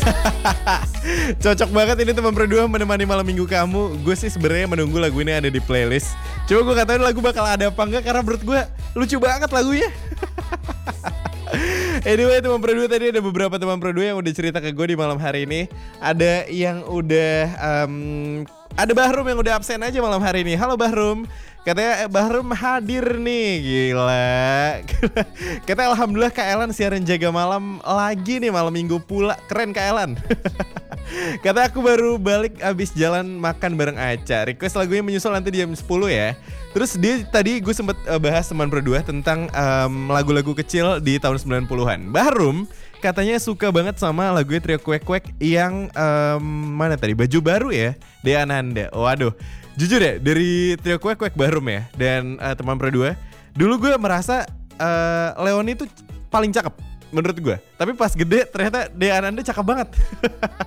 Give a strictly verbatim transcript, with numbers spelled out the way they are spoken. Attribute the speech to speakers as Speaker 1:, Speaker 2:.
Speaker 1: Cocok banget ini teman berdua menemani malam minggu kamu. Gue sih sebenarnya menunggu lagu ini ada di playlist. Coba gue katain lagu bakal ada apa enggak, karena menurut gue lucu banget lagunya. Anyway, teman berdua, tadi ada beberapa teman berdua yang udah cerita ke gue di malam hari ini. Ada yang udah um, ada Bahrum yang udah absen aja malam hari ini. Halo Bahrum. Katanya Bahrum hadir nih. Gila. Katanya alhamdulillah Kak Elan siaran jaga malam lagi nih malam minggu pula. Keren Kak Elan. Kata aku baru balik abis jalan makan bareng Aca. Request lagunya menyusul nanti jam sepuluh ya. Terus dia tadi gue sempet uh, bahas teman berdua tentang um, lagu-lagu kecil di tahun sembilan puluhan. Bahrum katanya suka banget sama lagunya Trio Kuek Kuek yang um, mana tadi? Baju Baru ya, Dea Ananda. Waduh, jujur ya dari Trio Kuek Kuek Bahrum ya. Dan uh, teman berdua, dulu gue merasa uh, Leoni tuh paling cakep menurut gue. Tapi pas gede ternyata Dea Ananda cakep banget.